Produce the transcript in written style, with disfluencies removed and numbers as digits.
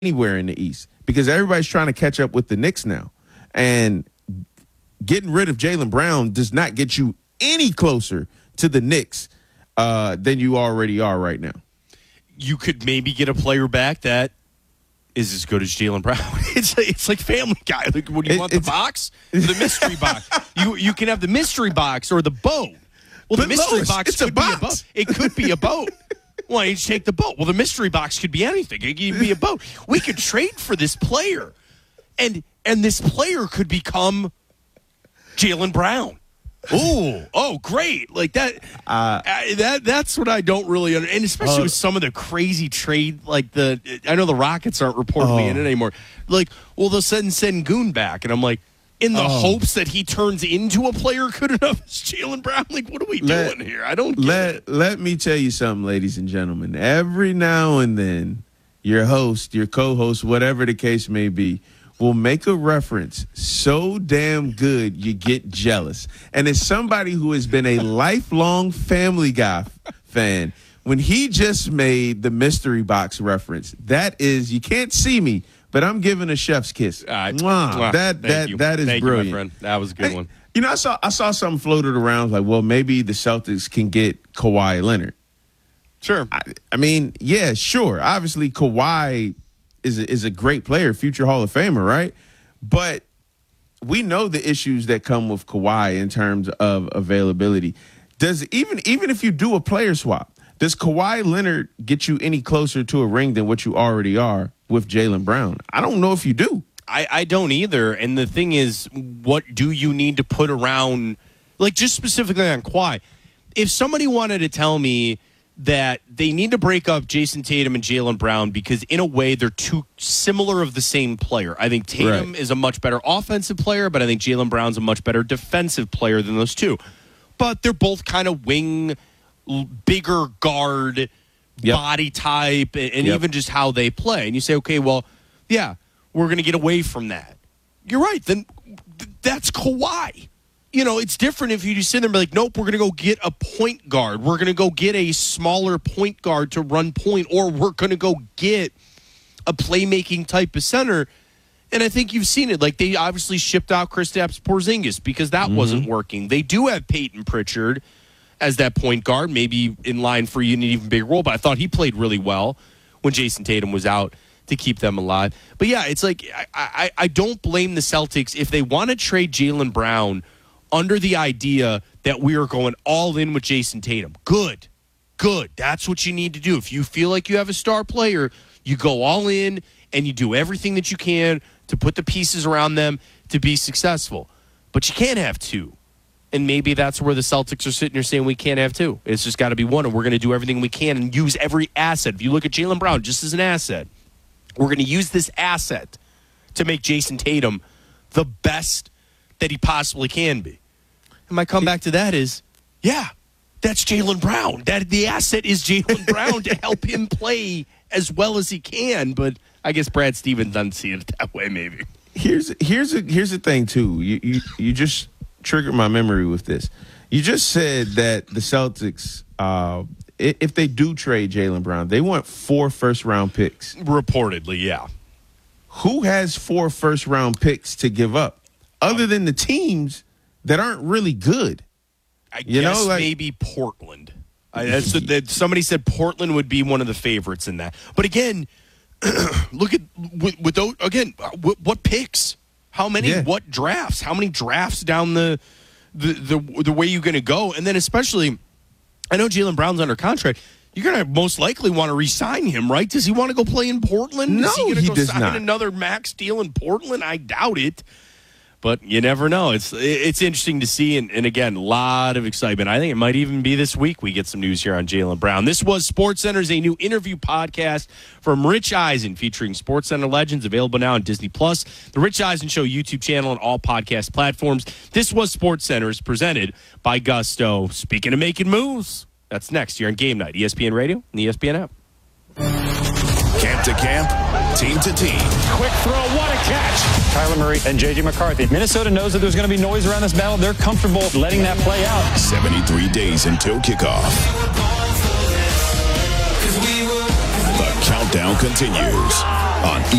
anywhere in the East because everybody's trying to catch up with the Knicks now. And getting rid of Jaylen Brown does not get you any closer to the Knicks than you already are right now. You could maybe get a player back that is as good as Jaylen Brown. It's like Family Guy. Like, what do you want, the box? The mystery box. You can have the mystery box or the boat. Well, the mystery box could be a boat. It could be a boat. Well, you just take the boat. Well, the mystery box could be anything. It could be a boat. We could trade for this player, and this player could become Jaylen Brown. Oh, great! Like that. That's what I don't really understand, and especially with some of the crazy trade. Like I know the Rockets aren't reportedly in it anymore. Like, well, they'll send Sengun back, and I'm like, in the hopes that he turns into a player good enough as Jaylen Brown. Like, what are we doing here? I don't get it. Let me tell you something, ladies and gentlemen. Every now and then, your host, your co-host, whatever the case may be, will make a reference so damn good you get jealous. And as somebody who has been a lifelong Family Guy fan, when he just made the mystery box reference, that is, you can't see me, but I'm giving a chef's kiss. That is Thank brilliant. You, my friend. That was a good one. You know, I saw something floated around like, well, maybe the Celtics can get Kawhi Leonard. Sure. I mean, yeah, sure. Obviously, Kawhi is a great player, future Hall of Famer, right? But we know the issues that come with Kawhi in terms of availability. Does even if you do a player swap, does Kawhi Leonard get you any closer to a ring than what you already are with Jaylen Brown? I don't know if you do. I don't either. And the thing is, what do you need to put around, like just specifically on Kawhi? If somebody wanted to tell me that they need to break up Jason Tatum and Jaylen Brown because in a way they're too similar of the same player. I think Tatum is a much better offensive player, but I think Jaylen Brown's a much better defensive player than those two. But they're both kind of wing, bigger guard, body type, and even just how they play. And you say, okay, well, yeah, we're going to get away from that. You're right. Then that's Kawhi. You know, it's different if you just sit there and be like, nope, we're going to go get a point guard. We're going to go get a smaller point guard to run point, or we're going to go get a playmaking type of center. And I think you've seen it. Like, they obviously shipped out Kristaps Porzingis because that wasn't working. They do have Peyton Pritchard as that point guard, maybe in line for an even bigger role, but I thought he played really well when Jason Tatum was out to keep them alive. But, yeah, it's like I don't blame the Celtics if they want to trade Jaylen Brown under the idea that we are going all in with Jason Tatum. Good. That's what you need to do. If you feel like you have a star player, you go all in and you do everything that you can to put the pieces around them to be successful. But you can't have two. And maybe that's where the Celtics are sitting here saying we can't have two. It's just got to be one, and we're going to do everything we can and use every asset. If you look at Jaylen Brown just as an asset, we're going to use this asset to make Jason Tatum the best that he possibly can be. And my comeback to that is, yeah, that's Jaylen Brown. That the asset is Jaylen Brown to help him play as well as he can. But I guess Brad Stevens doesn't see it that way. Maybe here's the thing too. You just triggered my memory with this. You just said that the Celtics, if they do trade Jaylen Brown, they want 4 first-round picks. Reportedly, yeah. Who has 4 first-round picks to give up other than the teams that aren't really good? I guess maybe Portland. Somebody said Portland would be one of the favorites in that. But again, look at with those, again, what picks? How many? Yeah. What drafts? How many drafts down the way you're going to go? And then especially, I know Jaylen Brown's under contract. You're going to most likely want to re-sign him, right? Does he want to go play in Portland? No, is he going to does sign not. Another max deal in Portland? I doubt it. But you never know. It's interesting to see, and again, a lot of excitement. I think it might even be this week we get some news here on Jaylen Brown. This was SportsCenter's a new interview podcast from Rich Eisen featuring SportsCenter legends, available now on Disney+. The Rich Eisen Show YouTube channel and all podcast platforms. This was SportsCenter, presented by Gusto. Speaking of making moves, that's next here on Game Night, ESPN Radio and the ESPN app. Camp to camp, team to team. Quick throw, what a catch. Kyler Murray and J.J. McCarthy. Minnesota knows that there's going to be noise around this battle. They're comfortable letting that play out. 73 days until kickoff. The countdown continues on